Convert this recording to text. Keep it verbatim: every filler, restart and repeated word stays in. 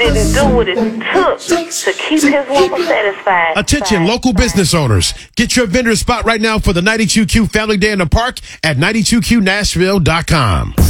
didn't do what it took to keep his woman satisfied. Attention, local business owners. Get your vendor spot right now for the ninety-two Q Family Day in the Park at ninety-two Q Nashville dot com.